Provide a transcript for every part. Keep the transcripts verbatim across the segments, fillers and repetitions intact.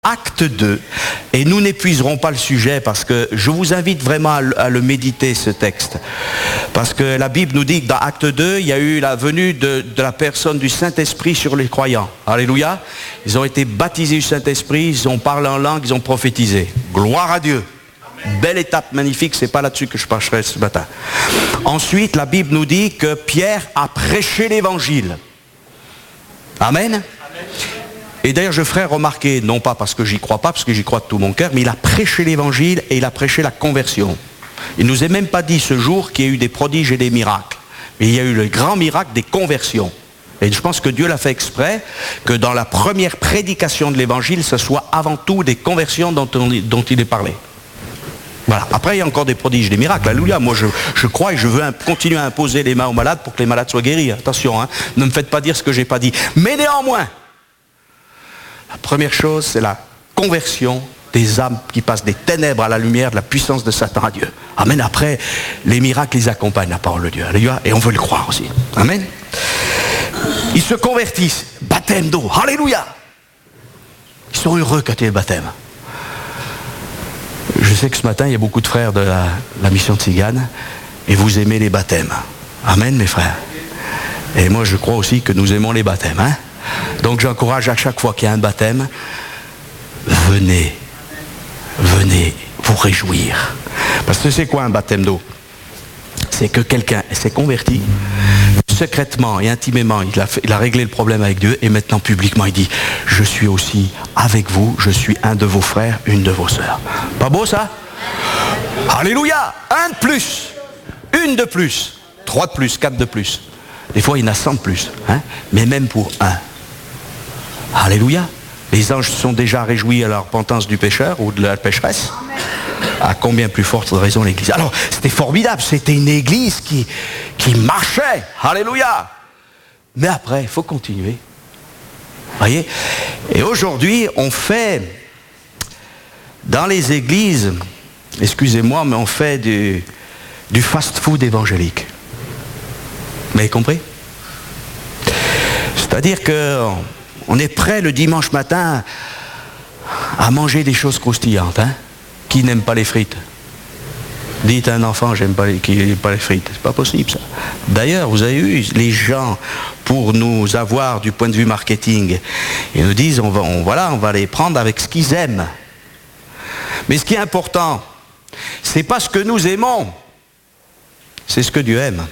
Acte deux, et nous n'épuiserons pas le sujet parce que je vous invite vraiment à le, à le méditer, ce texte. Parce que la Bible nous dit que dans Acte deux, il y a eu la venue de, de la personne du Saint-Esprit sur les croyants. Alléluia. Ils ont été baptisés du Saint-Esprit, ils ont parlé en langue, ils ont prophétisé. Gloire à Dieu. Belle étape magnifique, c'est pas là-dessus que je parlerai ce matin. Ensuite, la Bible nous dit que Pierre a prêché l'évangile. Amen. Et d'ailleurs, je ferai remarquer, non pas parce que j'y crois pas, parce que j'y crois de tout mon cœur, mais il a prêché l'évangile et il a prêché la conversion. Il ne nous est même pas dit ce jour qu'il y a eu des prodiges et des miracles. Mais il y a eu le grand miracle des conversions. Et je pense que Dieu l'a fait exprès, que dans la première prédication de l'évangile, ce soit avant tout des conversions dont, on, dont il est parlé. Voilà. Après, il y a encore des prodiges, des miracles. Alléluia. Moi, je, je crois et je veux continuer à imposer les mains aux malades pour que les malades soient guéris. Attention, hein. Ne me faites pas dire ce que j'ai pas dit. Mais néanmoins, la première chose, c'est la conversion des âmes qui passent des ténèbres à la lumière de la puissance de Satan à Dieu. Amen. Après, les miracles les accompagnent, la parole de Dieu. Alléluia. Et on veut le croire aussi. Amen. Ils se convertissent. Baptême d'eau. Alléluia. Ils sont heureux quand il y a le baptême. Je sais que ce matin, il y a beaucoup de frères de la, la mission de Tsigane et vous aimez les baptêmes. Amen, mes frères. Et moi, je crois aussi que nous aimons les baptêmes. Hein. Donc j'encourage à chaque fois qu'il y a un baptême, venez, venez vous réjouir. Parce que c'est quoi un baptême d'eau? C'est que quelqu'un s'est converti, secrètement et intimement, il a, fait, il a réglé le problème avec Dieu, et maintenant publiquement il dit, je suis aussi avec vous, je suis un de vos frères, une de vos sœurs. Pas beau ça? Alléluia! Un de plus, une de plus, trois de plus, quatre de plus. Des fois il y en a cent de plus, hein? Mais même pour un. Alléluia. Les anges sont déjà réjouis à la repentance du pécheur ou de la pécheresse. À combien plus forte raison l'Église. Alors, c'était formidable. C'était une Église qui, qui marchait. Alléluia. Mais après, il faut continuer. Voyez? Et aujourd'hui, on fait, dans les églises, excusez-moi, mais on fait du, du fast-food évangélique. Vous m'avez compris? C'est-à-dire que on est prêt le dimanche matin à manger des choses croustillantes. Hein? Qui n'aime pas les frites? Dites à un enfant, j'aime pas les, qui n'aime pas les frites. C'est pas possible ça. D'ailleurs, vous avez eu les gens, pour nous avoir du point de vue marketing, ils nous disent, on va, on, voilà, on va les prendre avec ce qu'ils aiment. Mais ce qui est important, c'est pas ce que nous aimons, c'est ce que Dieu aime.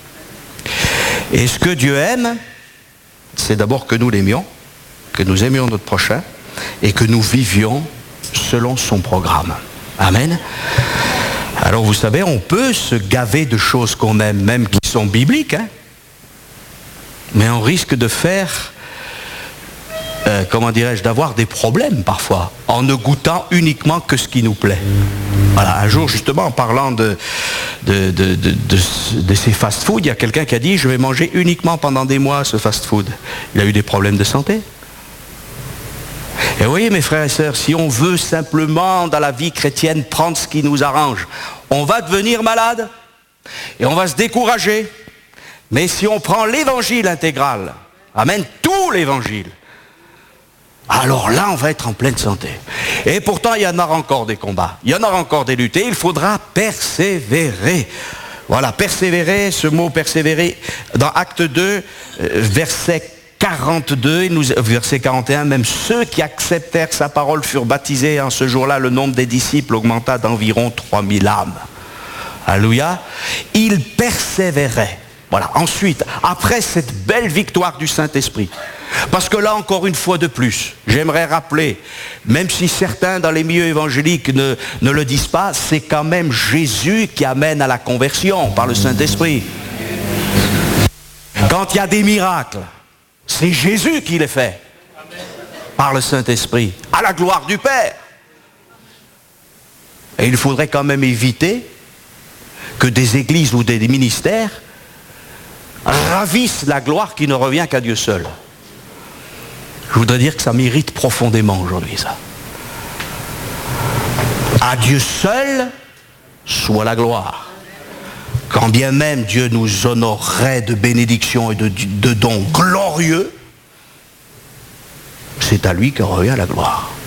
Et ce que Dieu aime, c'est d'abord que nous l'aimions, que nous aimions notre prochain et que nous vivions selon son programme. Amen. Alors vous savez, on peut se gaver de choses qu'on aime, même qui sont bibliques, hein, mais on risque de faire, euh, comment dirais-je, d'avoir des problèmes parfois, en ne goûtant uniquement que ce qui nous plaît. Voilà, un jour justement, en parlant de, de, de, de, de, de ces fast-food, il y a quelqu'un qui a dit, je vais manger uniquement pendant des mois ce fast-food. Il a eu des problèmes de santé. Et vous voyez, mes frères et sœurs, si on veut simplement dans la vie chrétienne prendre ce qui nous arrange, on va devenir malade et on va se décourager. Mais si on prend l'évangile intégral, amen, tout l'évangile, alors là, on va être en pleine santé. Et pourtant, il y en aura encore des combats, il y en aura encore des luttes, et il faudra persévérer. Voilà, persévérer, ce mot persévérer, dans Acte deux, verset quarante-deux, nous, verset quarante et un, même ceux qui acceptèrent sa parole furent baptisés. En ce jour-là, le nombre des disciples augmenta d'environ trois mille âmes. Alléluia. Ils persévéraient. Voilà. Ensuite, après cette belle victoire du Saint-Esprit, parce que là, encore une fois de plus, j'aimerais rappeler, même si certains dans les milieux évangéliques ne, ne le disent pas, c'est quand même Jésus qui amène à la conversion par le Saint-Esprit. Quand il y a des miracles, c'est Jésus qui les fait, par le Saint-Esprit, à la gloire du Père. Et il faudrait quand même éviter que des églises ou des ministères ravissent la gloire qui ne revient qu'à Dieu seul. Je voudrais dire que ça mérite profondément aujourd'hui, ça. À Dieu seul soit la gloire. Quand bien même Dieu nous honorerait de bénédictions et de, de dons glorieux, c'est à lui que revient la gloire.